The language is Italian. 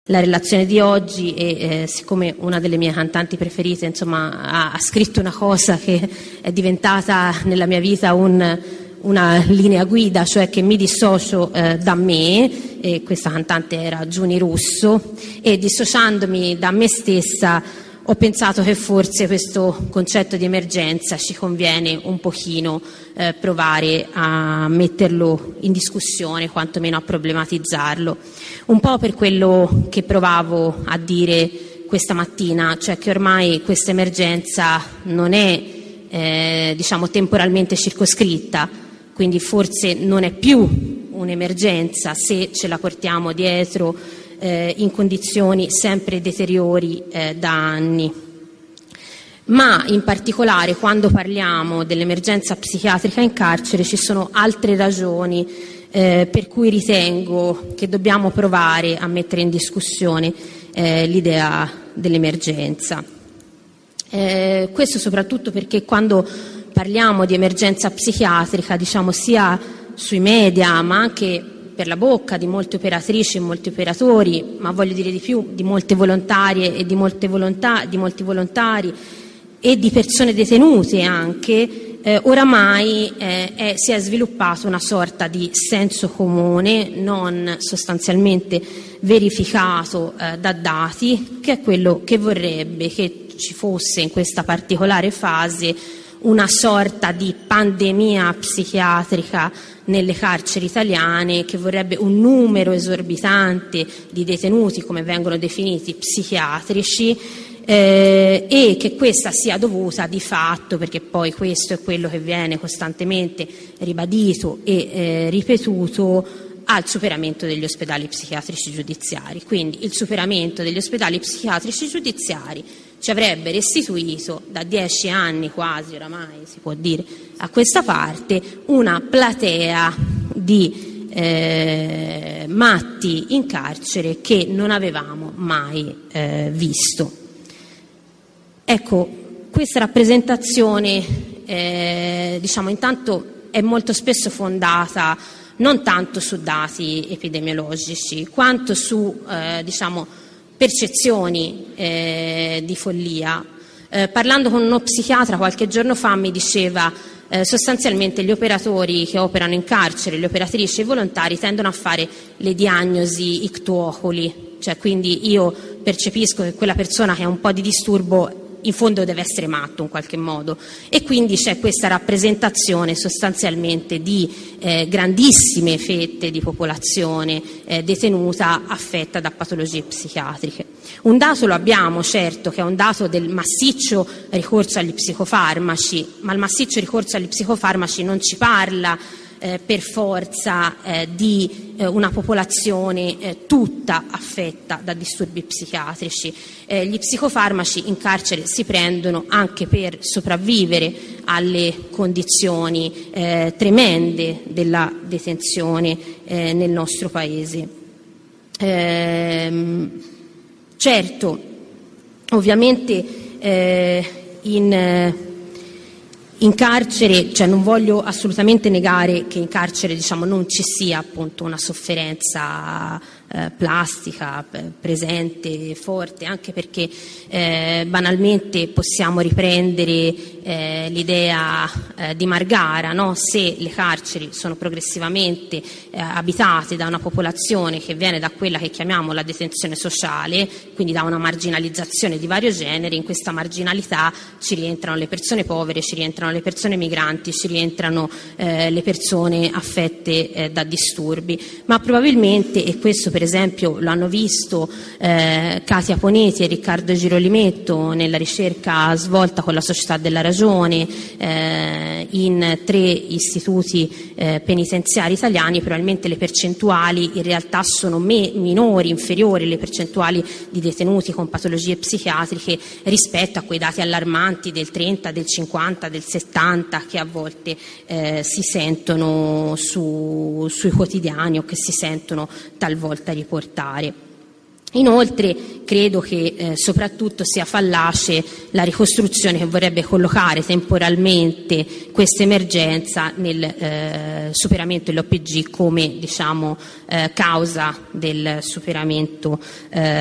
la relazione di oggi e siccome una delle mie cantanti preferite insomma ha scritto una cosa che è diventata nella mia vita una linea guida, cioè che mi dissocio da me, e questa cantante era Giuni Russo, e dissociandomi da me stessa ho pensato che forse questo concetto di emergenza ci conviene un pochino provare a metterlo in discussione, quantomeno a problematizzarlo, un po' per quello che provavo a dire questa mattina, cioè che ormai questa emergenza non è temporalmente circoscritta, quindi forse non è più un'emergenza se ce la portiamo dietro in condizioni sempre deteriori da anni. Ma in particolare quando parliamo dell'emergenza psichiatrica in carcere ci sono altre ragioni per cui ritengo che dobbiamo provare a mettere in discussione l'idea dell'emergenza. Questo soprattutto perché quando parliamo di emergenza psichiatrica, sia sui media ma anche per la bocca di molte operatrici e molti operatori, ma voglio dire di più, di molte volontarie e di molti volontari e di persone detenute anche, oramai si è sviluppato una sorta di senso comune non sostanzialmente verificato da dati, che è quello che vorrebbe che ci fosse in questa particolare fase una sorta di pandemia psichiatrica nelle carceri italiane, che vorrebbe un numero esorbitante di detenuti, come vengono definiti, psichiatrici, e che questa sia dovuta di fatto, perché poi questo è quello che viene costantemente ribadito e ripetuto, al superamento degli ospedali psichiatrici giudiziari. Quindi il superamento degli ospedali psichiatrici giudiziari ci avrebbe restituito da 10 anni quasi, oramai si può dire, a questa parte, una platea di matti in carcere che non avevamo mai visto. Ecco, questa rappresentazione intanto è molto spesso fondata non tanto su dati epidemiologici quanto su percezioni di follia. Parlando con uno psichiatra qualche giorno fa mi diceva sostanzialmente gli operatori che operano in carcere, le operatrici e i volontari tendono a fare le diagnosi ictu oculi, cioè quindi io percepisco che quella persona che ha un po' di disturbo in fondo deve essere matto in qualche modo, e quindi c'è questa rappresentazione sostanzialmente di grandissime fette di popolazione detenuta affetta da patologie psichiatriche. Un dato lo abbiamo, certo, che è un dato del massiccio ricorso agli psicofarmaci, ma il massiccio ricorso agli psicofarmaci non ci parla per forza di una popolazione tutta affetta da disturbi psichiatrici. Gli psicofarmaci in carcere si prendono anche per sopravvivere alle condizioni tremende della detenzione nel nostro Paese. Certo, ovviamente in carcere, cioè non voglio assolutamente negare che in carcere non ci sia appunto una sofferenza plastica presente, forte, anche perché banalmente possiamo riprendere l'idea di Margara, no? Se le carceri sono progressivamente abitate da una popolazione che viene da quella che chiamiamo la detenzione sociale, quindi da una marginalizzazione di vario genere, in questa marginalità ci rientrano le persone povere, ci rientrano le persone migranti, ci rientrano le persone affette da disturbi, ma probabilmente, e questo per esempio lo hanno visto Katia Poneti e Riccardo Girolimetto nella ricerca svolta con la Società della Ragione in 3 istituti penitenziari italiani, probabilmente le percentuali in realtà sono minori, inferiori le percentuali di detenuti con patologie psichiatriche rispetto a quei dati allarmanti del 30, del 50, del 70 che a volte si sentono sui quotidiani o che si sentono talvolta riportare. Inoltre credo che soprattutto sia fallace la ricostruzione che vorrebbe collocare temporalmente questa emergenza nel superamento dell'OPG come, diciamo, causa del superamento